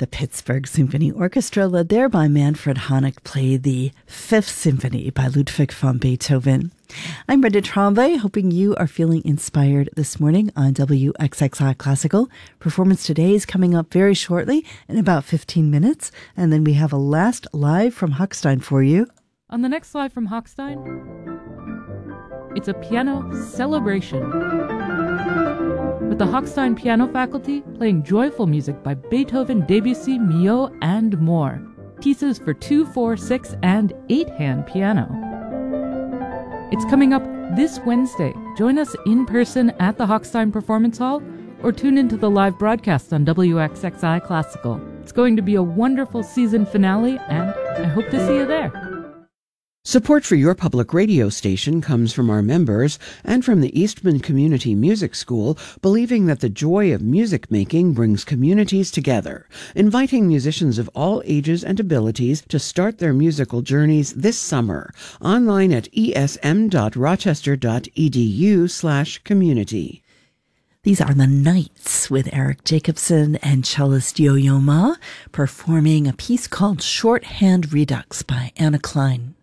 The Pittsburgh Symphony Orchestra, led there by Manfred Honeck, played the Fifth Symphony by Ludwig van Beethoven. I'm Brenda Trombe, hoping you are feeling inspired this morning on WXXI Classical. Performance today is coming up very shortly, in about 15 minutes, and then we have a last live from Hochstein for you. On the next Live from Hochstein, it's a piano celebration, with the Hochstein Piano Faculty playing joyful music by Beethoven, Debussy, Milhaud, and more. Pieces for 2, 4, 6, and 8-hand piano. It's coming up this Wednesday. Join us in person at the Hochstein Performance Hall or tune into the live broadcast on WXXI Classical. It's going to be a wonderful season finale, and I hope to see you there. Support for your public radio station comes from our members and from the Eastman Community Music School, believing that the joy of music making brings communities together, inviting musicians of all ages and abilities to start their musical journeys this summer, online at esm.rochester.edu/community. These are the Knights with Eric Jacobson and cellist Yo-Yo Ma performing a piece called Shorthand Redux by Anna Klein.